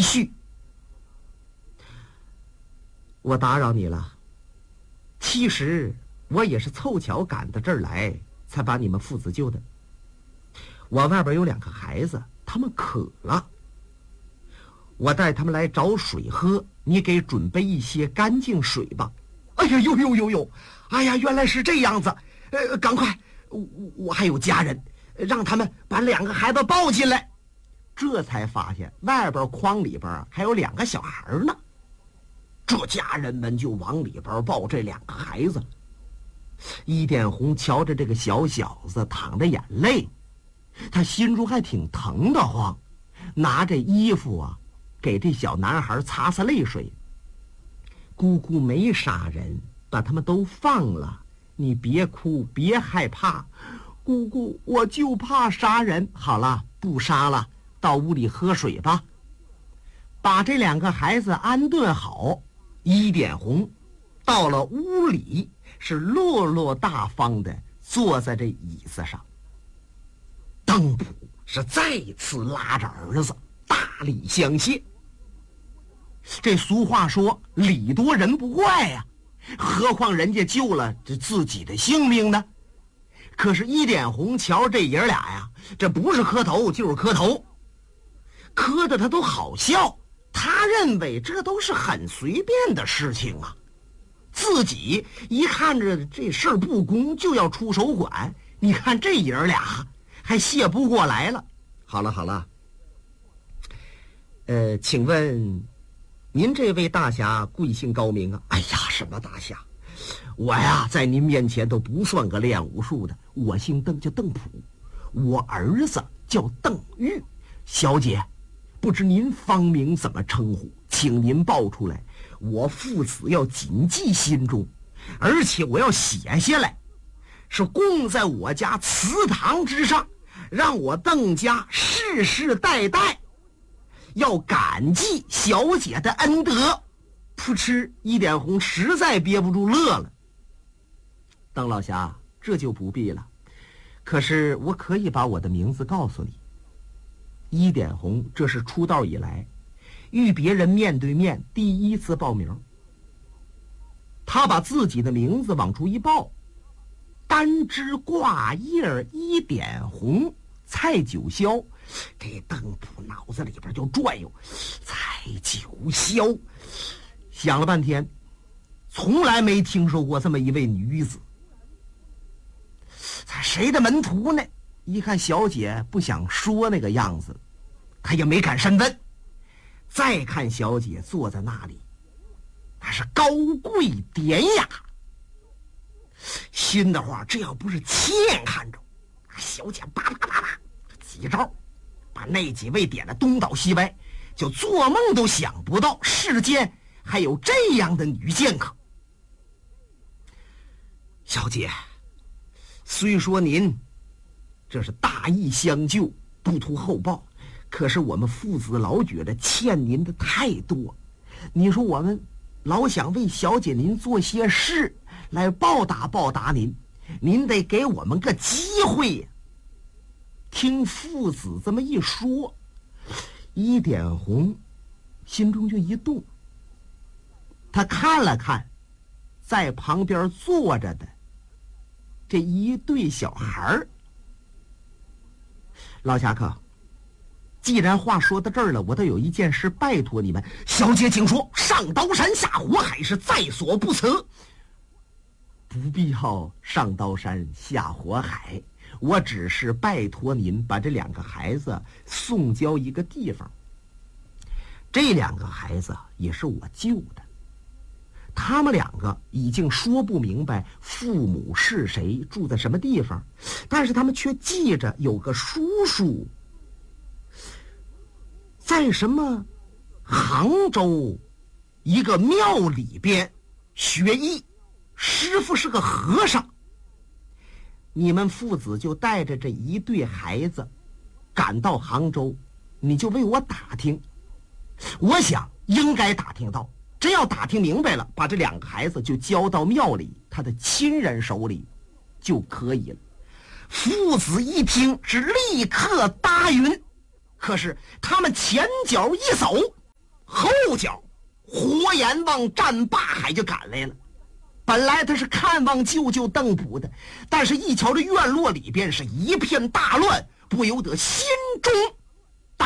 续。我打扰你了，其实我也是凑巧赶到这儿来，才把你们父子救的。我外边有2个孩子，他们渴了，我带他们来找水喝，你给准备一些干净水吧。哎呀，呦，哎呀，原来是这样子，赶快，我还有家人，让他们把2个孩子抱进来。这才发现外边筐里边还有2个小孩呢，这家人们就往里边抱这2个孩子。伊点红瞧着这个小小子淌着眼泪，他心中还挺疼得慌，拿着衣服啊给这小男孩擦擦泪水。姑姑没杀人，把他们都放了，你别哭，别害怕。姑姑，我就怕杀人。好了，不杀了，到屋里喝水吧。把这2个孩子安顿好，伊点红到了屋里，是落落大方的坐在这椅子上。邓普是再次拉着儿子大礼相谢。这俗话说礼多人不怪呀，何况人家救了这自己的性命呢？可是伊点红瞧这爷俩呀，这不是磕头就是磕头，磕的他都好笑。他认为这都是很随便的事情啊，自己一看着这事儿不公就要出手管，你看这爷俩还谢不过来了。好了，请问您这位大侠贵姓高明啊？哎呀，什么大侠，我呀在您面前都不算个练武术的，我姓邓，叫邓普，我儿子叫邓玉。小姐，不知您芳名怎么称呼，请您报出来，我父子要谨记心中，而且我要写下来，是供在我家祠堂之上，让我邓家世世代代要感激小姐的恩德。噗嗤，伊点红实在憋不住乐了。邓老侠，这就不必了，可是我可以把我的名字告诉你。伊点红这是出道以来与别人面对面第一次报名，他把自己的名字往出一报，单枝挂叶伊点红，蔡九霄。这邓普脑子里边就转悠，蔡九霄，想了半天，从来没听说过这么一位女子，谁的门徒呢？一看小姐不想说那个样子，他也没敢深问。再看小姐坐在那里，那是高贵典雅，心的话这要不是亲眼看着，小姐叭几招把那几位点了东倒西歪，就做梦都想不到世间还有这样的女剑客。小姐，虽说您这是大义相救，不图后报，可是我们父子老觉得欠您的太多，你说我们老想为小姐您做些事来报答您，您得给我们个机会呀。听父子这么一说，伊点红心中就一动，他看了看在旁边坐着的这一对小孩儿。老侠客，既然话说到这儿了，我倒有一件事拜托你们。小姐请说。上刀山下火海是在所不辞。不必要上刀山下火海，我只是拜托您把这2个孩子送交一个地方。这2个孩子也是我救的，他们2个已经说不明白父母是谁，住在什么地方，但是他们却记着有个叔叔在什么杭州一个庙里边学艺，师傅是个和尚。你们父子就带着这一对孩子赶到杭州，你就为我打听，我想应该打听到，真要打听明白了，把这2个孩子就交到庙里他的亲人手里就可以了。父子一听是立刻答应，可是他们前脚一走， 后脚火眼往战坝海就赶来了。本来他是看望舅舅邓普的，但是一瞧这院落里边是一片大乱，不由得心中